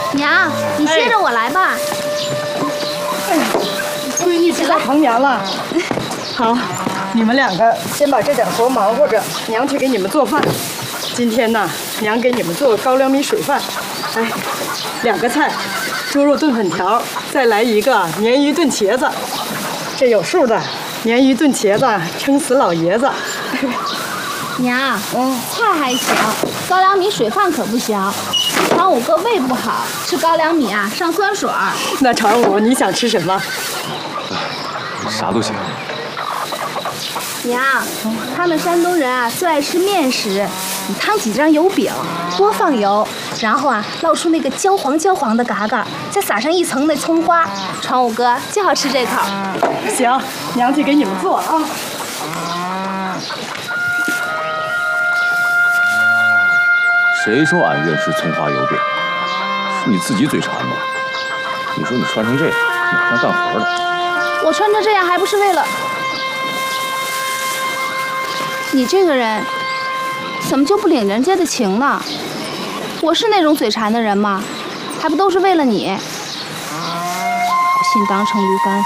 娘，你歇着，我来吧。 闺女知道疼娘了。好，你们两个先把这点活忙活着，娘去给你们做饭。今天呢，娘给你们做高粱米水饭。哎，2个菜，猪肉炖粉条，再来一个鲶鱼炖茄子。这有数的，鲶鱼炖茄子撑死老爷子。 娘，菜还行，高粱米水饭可不行。传武哥胃不好，吃高粱米啊上酸水儿。 那传武，你想吃什么？ 啥都行。 娘，他们山东人啊最爱吃面食，你摊几张油饼，多放油，然后啊烙出那个焦黄的嘎嘎，再撒上一层那葱花，传武哥就好吃这口。 行，娘去给你们做啊。 谁说俺愿吃葱花油饼？是你自己嘴馋吧？你说你穿成这样，哪像干活的？ 我穿成这样还不是为了……你这个人，怎么就不领人家的情呢？我是那种嘴馋的人吗？还不都是为了你？好心当成驴肝肺。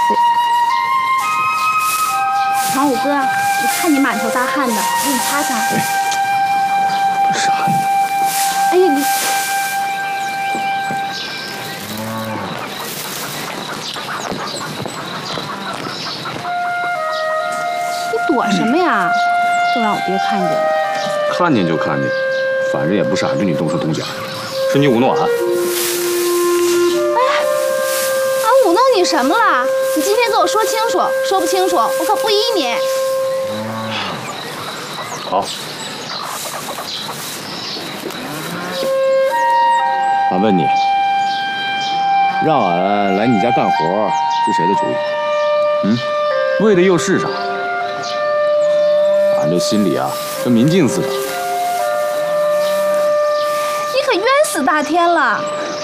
传武哥，我看你满头大汗的，给你擦擦。 傻你！ 哎呀，你躲什么呀？都让我爹看见了。 看见就看见，反正也不是俺对你动手动脚，是你舞弄俺。 俺舞弄你什么了？你今天给我说清楚，说不清楚，我可不依你。 好，俺问你，让俺来你家干活是谁的主意？为的又是啥？俺这心里啊，跟明镜似的。 你可冤死大天了！